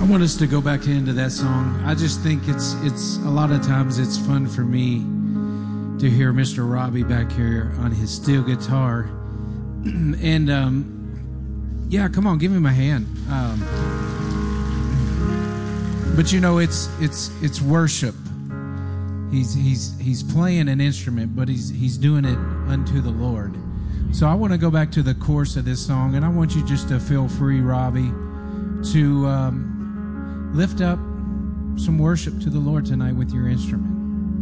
I want us to go back into that song. I just think it's a lot of times it's fun for me to hear Mr. Robbie back here on his steel guitar. And yeah, come on, give him a hand. But you know, it's worship. He's playing an instrument, but he's doing it unto the Lord. So I want to go back to the chorus of this song, and I want you just to feel free, Robbie, to lift up some worship to the Lord tonight with your instrument.